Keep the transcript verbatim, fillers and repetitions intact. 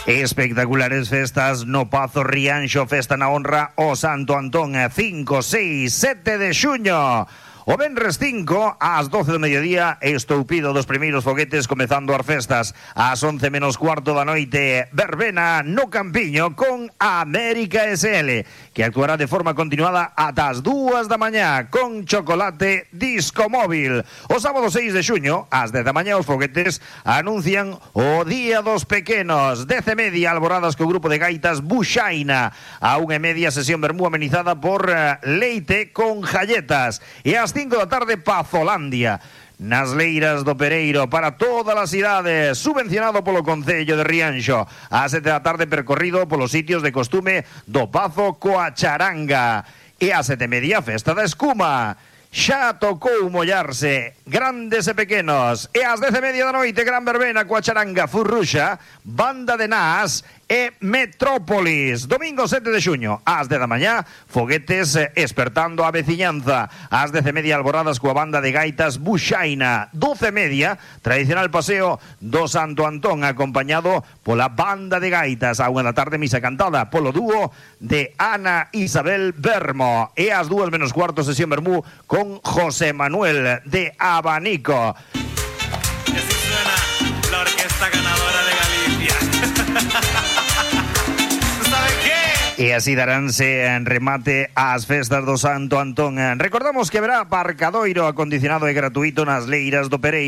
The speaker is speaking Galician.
Espectaculares festas no Pazo Rianxo, festa na honra o Santo Antón, cinco, seis, sete de xuño. O venres cinco, ás doce do mediodía, estoupido dos primeiros foguetes comezando as festas. Ás once menos cuarto da noite, verbena no Campiño con América S L, que actuará de forma continuada ata as dúas da mañá con Chocolate Disco Móvil. O sábado seis de xuño, ás dez da mañá, os foguetes anuncian o Día dos Pequenos. Dez e media, alboradas co grupo de gaitas Buxaina. A unha e media, sesión vermú amenizada por uh, Leite con Jalletas. E ás cinco da tarde, Pazolandia nas Leiras do Pereiro para todas as cidades, subvencionado polo Concello de Rianxo. Ás sete da tarde, percorrido polos sitios de costume do Pazo coa charanga. E ás sete e media, festa da escuma. Xa tocou mollarse, grandes e pequenos. E ás dez e media da noite, gran verbena coa charanga Furruxa, Banda de Nas e Metrópolis. Domingo sete de xuño, ás dez da mañá, foguetes espertando a veciñanza. Ás dez e media, alboradas coa banda de gaitas Buxaina. Doce e media, tradicional paseo do Santo Antón, acompañado pola banda de gaitas. A unha da tarde, misa cantada polo dúo de Ana Isabel Bermo. E ás dúas menos cuarto, sesión vermú con José Manuel de Abanico. Y así suena la orquesta ganadora de Galicia. ¿Sabe qué? E así daránse en remate ás festas do Santo Antón. Recordamos que haberá aparcadoiro acondicionado e gratuito nas Leiras do Pereiro.